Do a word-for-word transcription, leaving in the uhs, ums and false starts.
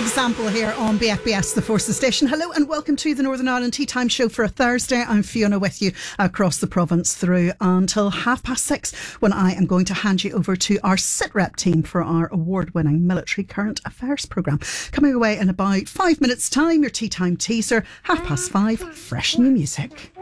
Example here on B F B S, the Forces Station. Hello and welcome to the Northern Ireland Tea Time Show for a Thursday. I'm Fiona with you across the province through until half past six, when I am going to hand you over to our SITREP team for our award-winning military current affairs programme. Coming away in about five minutes' time, your Tea Time teaser, half past five, fresh new music.